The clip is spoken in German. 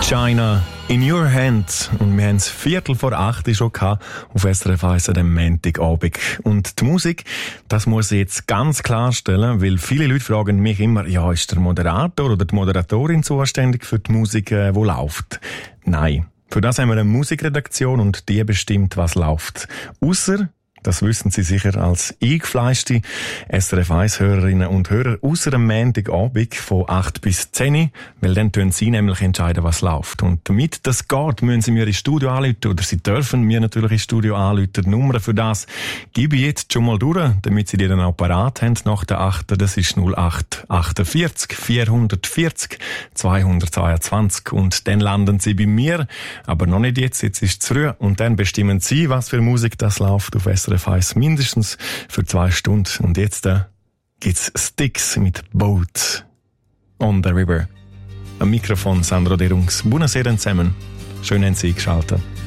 China in your hands. Und wir haben es 7:45 schon gehabt auf SRF 1 am Montagabend. Und die Musik, das muss ich jetzt ganz klarstellen, weil viele Leute fragen mich immer, ja, ist der Moderator oder die Moderatorin zuständig für die Musik, die läuft? Nein. Für das haben wir eine Musikredaktion und die bestimmt, was läuft. Ausser, das wissen Sie sicher als eingefleischte SRF 1-Hörerinnen und Hörer, ausser am Montagabend von 8 bis 10, weil dann können Sie nämlich entscheiden, was läuft. Und damit das geht, müssen Sie mir ins Studio anrufen, oder Sie dürfen mir natürlich ins Studio anrufen. Die Nummer für das gebe ich jetzt schon mal durch, damit Sie die dann auch parat haben nach der 8. Das ist 0848 440 222. Und dann landen Sie bei mir, aber noch nicht jetzt ist es zu früh. Und dann bestimmen Sie, was für Musik das läuft auf SRF 1, mindestens für 2 Stunden. Und jetzt gibt's Styx mit Boat on the River. Am Mikrofon Sandro Derungs. Buonasera zusammen. Schön, haben Sie eingeschaltet.